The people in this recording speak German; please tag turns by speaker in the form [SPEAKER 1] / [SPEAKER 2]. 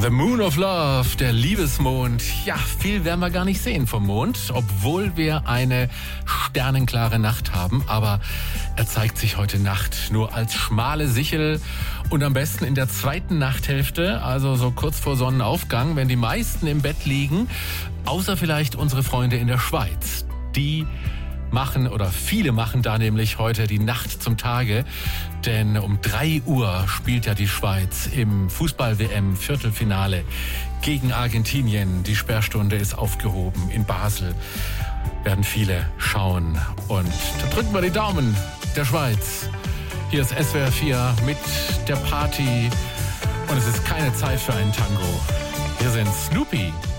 [SPEAKER 1] The Moon of Love, der Liebesmond. Ja, viel werden wir gar nicht sehen vom Mond, obwohl wir eine sternenklare Nacht haben. Aber er zeigt sich heute Nacht nur als schmale Sichel und am besten in der zweiten Nachthälfte, also so kurz vor Sonnenaufgang, wenn die meisten im Bett liegen, außer vielleicht unsere Freunde in der Schweiz. Die machen, oder viele machen da nämlich heute die Nacht zum Tage, denn um 3 Uhr spielt ja die Schweiz im Fußball-WM-Viertelfinale gegen Argentinien. Die Sperrstunde ist aufgehoben in Basel, werden viele schauen und da drücken wir die Daumen der Schweiz. Hier ist SWR 4 mit der Party und es ist keine Zeit für einen Tango. Hier sind Snoopy.